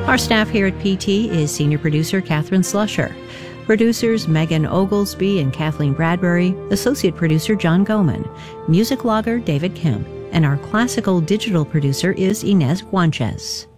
Our staff here at PT is Senior Producer Catherine Slusher, producers Megan Oglesby and Kathleen Bradbury, Associate Producer John Goman, Music Logger David Kemp, and our classical digital producer is Inez Guanches.